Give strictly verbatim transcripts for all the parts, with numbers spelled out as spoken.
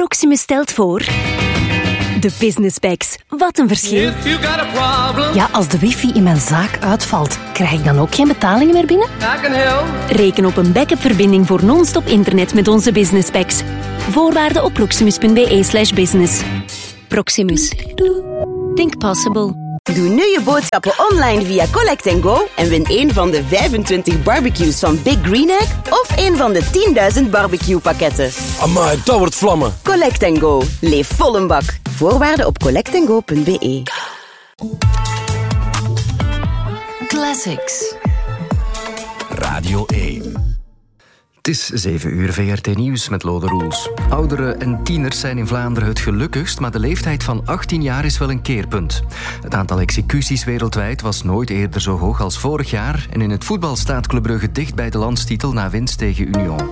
Proximus stelt voor... De Business Packs. Wat een verschil. Ja, als de wifi in mijn zaak uitvalt, krijg ik dan ook geen betalingen meer binnen? Reken op een backup-verbinding voor non-stop internet met onze Business Packs. Voorwaarden op proximus.be slash business. Proximus. Think possible. Doe nu je boodschappen online via Collect and Go en win een van de vijfentwintig barbecues van Big Green Egg of een van de tienduizend barbecue-pakketten. Amai, dat wordt vlammen. Collect and Go. Leef vol een bak. Voorwaarden op collect and go punt b e. Classics. Radio één. Het is zeven uur, V R T Nieuws met Lode Roels. Ouderen en tieners zijn in Vlaanderen het gelukkigst, maar de leeftijd van achttien jaar is wel een keerpunt. Het aantal executies wereldwijd was nooit eerder zo hoog als vorig jaar en in het voetbal staat Club Brugge dicht bij de landstitel na winst tegen Union.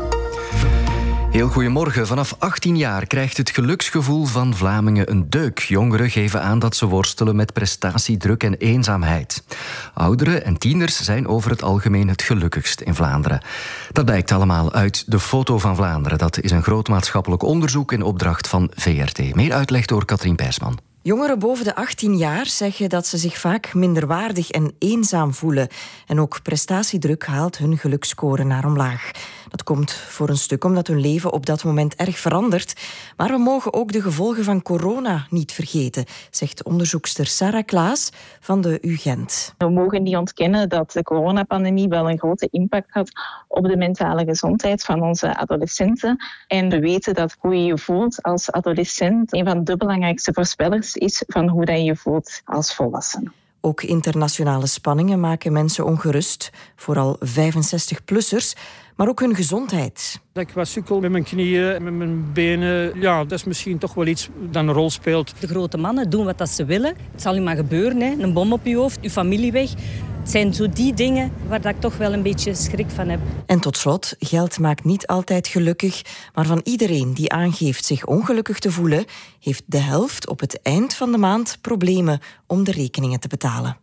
Heel goedemorgen. Vanaf achttien jaar krijgt het geluksgevoel van Vlamingen een deuk. Jongeren geven aan dat ze worstelen met prestatiedruk en eenzaamheid. Ouderen en tieners zijn over het algemeen het gelukkigst in Vlaanderen. Dat blijkt allemaal uit de Foto van Vlaanderen. Dat is een groot maatschappelijk onderzoek in opdracht van V R T. Meer uitleg door Katrien Persman. Jongeren boven de achttien jaar zeggen dat ze zich vaak minderwaardig en eenzaam voelen. En ook prestatiedruk haalt hun geluksscore naar omlaag. Dat komt voor een stuk omdat hun leven op dat moment erg verandert. Maar we mogen ook de gevolgen van corona niet vergeten, zegt onderzoekster Sarah Klaas van de U Gent. We mogen niet ontkennen dat de coronapandemie wel een grote impact had op de mentale gezondheid van onze adolescenten. En we weten dat hoe je je voelt als adolescent een van de belangrijkste voorspellers is van hoe dat je je voelt als volwassene. Ook internationale spanningen maken mensen ongerust, vooral vijfenzestig-plussers, maar ook hun gezondheid. Dat ik wat sukkel met mijn knieën, met mijn benen, ja, dat is misschien toch wel iets dat een rol speelt. De grote mannen doen wat ze willen. Het zal u maar gebeuren, hè. Een bom op je hoofd, uw familie weg. Het zijn zo die dingen waar dat ik toch wel een beetje schrik van heb. En tot slot, geld maakt niet altijd gelukkig, maar van iedereen die aangeeft zich ongelukkig te voelen, heeft de helft op het eind van de maand problemen om de rekeningen te betalen.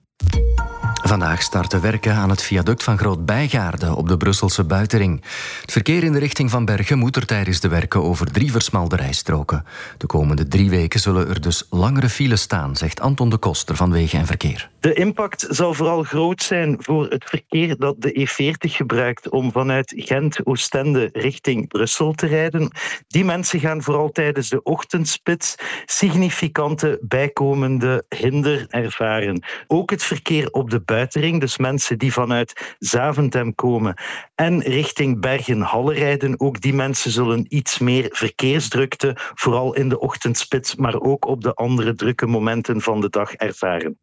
Vandaag starten werken aan het viaduct van Groot-Bijgaarde op de Brusselse buitenring. Het verkeer in de richting van Bergen moet er tijdens de werken over drie versmalde rijstroken. De komende drie weken zullen er dus langere files staan, zegt Anton de Koster van Wegen en Verkeer. De impact zal vooral groot zijn voor het verkeer dat de E veertig gebruikt om vanuit Gent, Oostende richting Brussel te rijden. Die mensen gaan vooral tijdens de ochtendspits significante bijkomende hinder ervaren. Ook het verkeer op de buitenring, dus mensen die vanuit Zaventem komen en richting Bergen-Halle rijden, ook die mensen zullen iets meer verkeersdrukte, vooral in de ochtendspits, maar ook op de andere drukke momenten van de dag ervaren.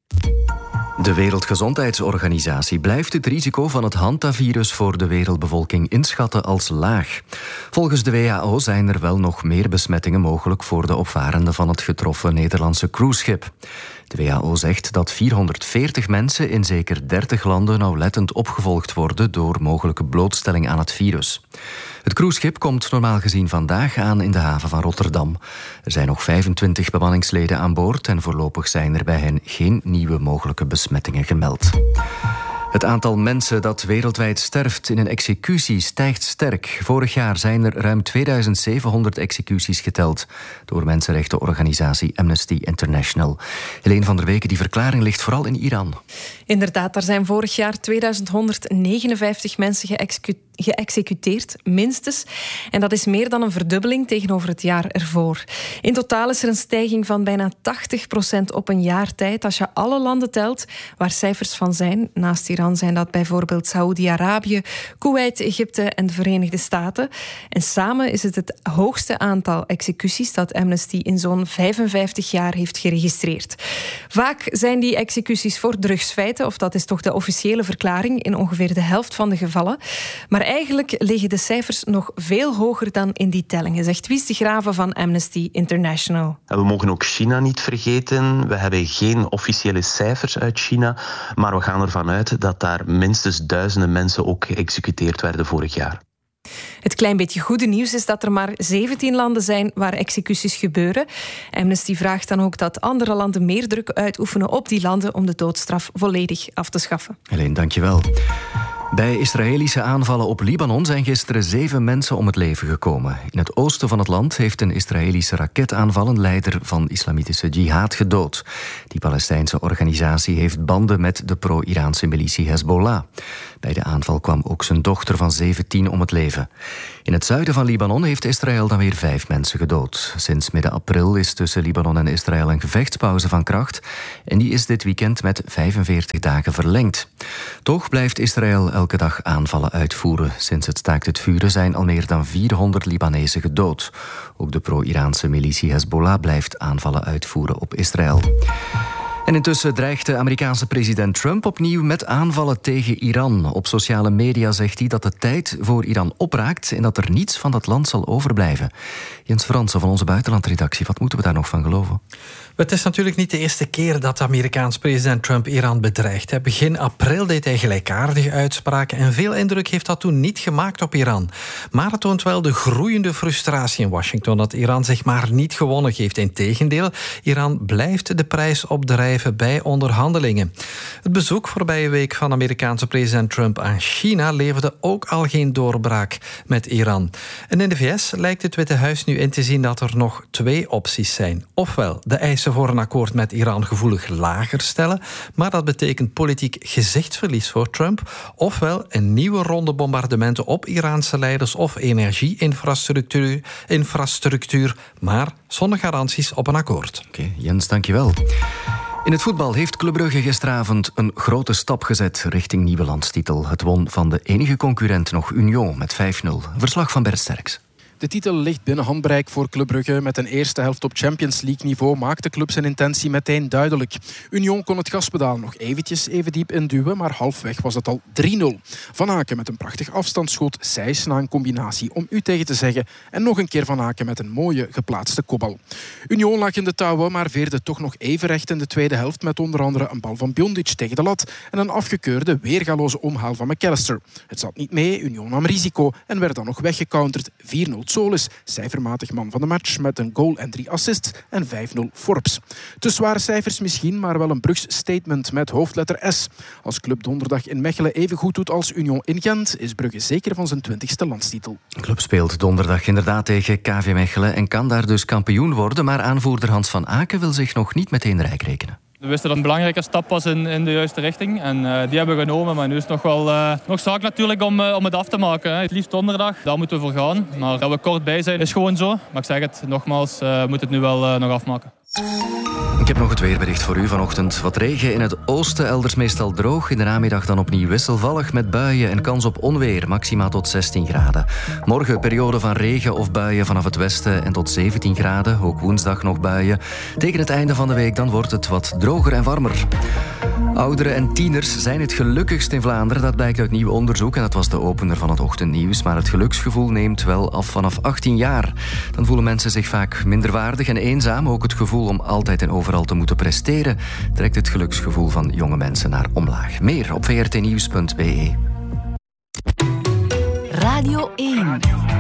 De Wereldgezondheidsorganisatie blijft het risico van het hantavirus voor de wereldbevolking inschatten als laag. Volgens de W H O zijn er wel nog meer besmettingen mogelijk voor de opvarenden van het getroffen Nederlandse cruiseschip. De W H O zegt dat vierhonderdveertig mensen in zeker dertig landen nauwlettend opgevolgd worden door mogelijke blootstelling aan het virus. Het cruiseschip komt normaal gezien vandaag aan in de haven van Rotterdam. Er zijn nog vijfentwintig bemanningsleden aan boord en voorlopig zijn er bij hen geen nieuwe mogelijke besmettingen gemeld. Het aantal mensen dat wereldwijd sterft in een executie stijgt sterk. Vorig jaar zijn er ruim tweeduizend zevenhonderd executies geteld door mensenrechtenorganisatie Amnesty International. Helene van der Weken, die verklaring ligt vooral in Iran. Inderdaad, daar zijn vorig jaar tweeduizend honderdnegenenvijftig mensen geëxecuteerd. geëxecuteerd, minstens. En dat is meer dan een verdubbeling tegenover het jaar ervoor. In totaal is er een stijging van bijna tachtig procent op een jaar tijd. Als je alle landen telt waar cijfers van zijn. Naast Iran zijn dat bijvoorbeeld Saoedi-Arabië, Kuwait, Egypte en de Verenigde Staten. En samen is het het hoogste aantal executies dat Amnesty in zo'n vijfenvijftig jaar heeft geregistreerd. Vaak zijn die executies voor drugsfeiten, of dat is toch de officiële verklaring, in ongeveer de helft van de gevallen. Maar eigenlijk liggen de cijfers nog veel hoger dan in die tellingen, zegt Wies de Graven van Amnesty International. We mogen ook China niet vergeten. We hebben geen officiële cijfers uit China, maar we gaan ervan uit dat daar minstens duizenden mensen ook geëxecuteerd werden vorig jaar. Het klein beetje goede nieuws is dat er maar zeventien landen zijn waar executies gebeuren. Amnesty vraagt dan ook dat andere landen meer druk uitoefenen op die landen om de doodstraf volledig af te schaffen. Helene, dank je wel. Bij Israëlische aanvallen op Libanon zijn gisteren zeven mensen om het leven gekomen. In het oosten van het land heeft een Israëlische raketaanval een leider van islamitische jihad gedood. Die Palestijnse organisatie heeft banden met de pro-Iraanse militie Hezbollah. Bij de aanval kwam ook zijn dochter van zeventien om het leven. In het zuiden van Libanon heeft Israël dan weer vijf mensen gedood. Sinds midden april is tussen Libanon en Israël een gevechtspauze van kracht. En die is dit weekend met vijfenveertig dagen verlengd. Toch blijft Israël elke dag aanvallen uitvoeren. Sinds het staakt het vuren zijn al meer dan vierhonderd Libanezen gedood. Ook de pro-Iraanse militie Hezbollah blijft aanvallen uitvoeren op Israël. En intussen dreigt de Amerikaanse president Trump opnieuw met aanvallen tegen Iran. Op sociale media zegt hij dat de tijd voor Iran opraakt en dat er niets van dat land zal overblijven. Jens Fransen van onze buitenlandredactie, wat moeten we daar nog van geloven? Het is natuurlijk niet de eerste keer dat de Amerikaans president Trump Iran bedreigt. Begin april deed hij gelijkaardige uitspraken en veel indruk heeft dat toen niet gemaakt op Iran. Maar het toont wel de groeiende frustratie in Washington dat Iran zich maar niet gewonnen geeft. Integendeel, Iran blijft de prijs opdrijven bij onderhandelingen. Het bezoek voorbije week van Amerikaanse president Trump aan China leverde ook al geen doorbraak met Iran. En in de V S lijkt het Witte Huis nu in te zien dat er nog twee opties zijn. Ofwel de eisen voor een akkoord met Iran gevoelig lager stellen, maar dat betekent politiek gezichtsverlies voor Trump, ofwel een nieuwe ronde bombardementen op Iraanse leiders of energieinfrastructuur, infrastructuur, maar zonder garanties op een akkoord. Oké, okay, Jens, dankjewel. In het voetbal heeft Club Brugge gisteravond een grote stap gezet richting nieuwe landstitel. Het won van de enige concurrent nog Union met vijf nul. Verslag van Bert Sterks. De titel ligt binnen handbereik voor Club Brugge. Met een eerste helft op Champions League niveau maakt de club zijn intentie meteen duidelijk. Union kon het gaspedaal nog eventjes even diep induwen, maar halfweg was het al drie nul. Van Aken met een prachtig afstandsschot, Sijs na een combinatie om u tegen te zeggen en nog een keer Van Aken met een mooie geplaatste kopbal. Union lag in de touwen, maar veerde toch nog even recht in de tweede helft met onder andere een bal van Biondic tegen de lat en een afgekeurde weergaloze omhaal van McAllister. Het zat niet mee, Union nam risico en werd dan nog weggecounterd. vier nul Solis, cijfermatig man van de match met een goal en drie assists en vijf nul Forbes. Te zware cijfers misschien, maar wel een Brugs statement met hoofdletter S. Als club donderdag in Mechelen even goed doet als Union in Gent, is Brugge zeker van zijn twintigste landstitel. De club speelt donderdag inderdaad tegen K V Mechelen en kan daar dus kampioen worden, maar aanvoerder Hans van Aken wil zich nog niet meteen rijk rekenen. We wisten dat het een belangrijke stap was in, in de juiste richting. En uh, die hebben we genomen. Maar nu is het nog wel uh, nog zaak natuurlijk om, uh, om het af te maken. Hè. Het liefst donderdag, daar moeten we voor gaan. Maar dat we kort bij zijn is gewoon zo. Maar ik zeg het nogmaals, uh, we moeten het nu wel uh, nog afmaken. Ik heb nog het weerbericht voor u vanochtend. Wat regen in het oosten, elders meestal droog. In de namiddag dan opnieuw wisselvallig met buien en kans op onweer. Maxima tot zestien graden. Morgen periode van regen of buien vanaf het westen en tot zeventien graden. Ook woensdag nog buien. Tegen het einde van de week dan wordt het wat droger en warmer. Ouderen en tieners zijn het gelukkigst in Vlaanderen. Dat blijkt uit nieuw onderzoek en dat was de opener van het ochtendnieuws. Maar het geluksgevoel neemt wel af vanaf achttien jaar. Dan voelen mensen zich vaak minderwaardig en eenzaam. Ook het gevoel om altijd en overal te moeten presteren trekt het geluksgevoel van jonge mensen naar omlaag. Meer op v r t nieuws punt b e. Radio één.